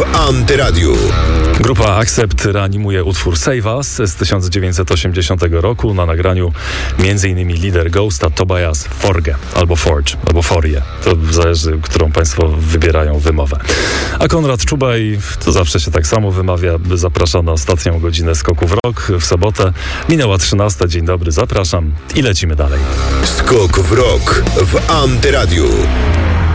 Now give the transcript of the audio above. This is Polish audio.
w Antyradiu. Grupa Accept reanimuje utwór Save Us z 1980 roku na nagraniu m.in. lider Ghosta Tobias Forge, albo Forge, albo Forie. To zależy, którą Państwo wybierają wymowę. A Konrad Czubaj, to zawsze się tak samo wymawia, zaprasza na ostatnią godzinę Skoku w Rok w sobotę. Minęła 13. Dzień dobry, zapraszam i lecimy dalej. Skok w Rok w Antyradiu.